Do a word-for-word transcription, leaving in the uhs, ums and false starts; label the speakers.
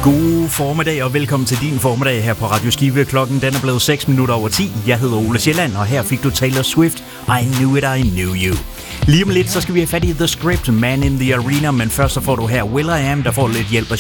Speaker 1: God formiddag og velkommen til din formiddag her på Radio Skive. Klokken den er blevet seks minutter over ti. Jeg hedder Ole Sjælland, og her fik du Taylor Swift. I knew it, I knew you. Lige om lidt, så skal vi have fat i The Script, Man in the Arena, men først så får du her Will I Am, der får lidt hjælp af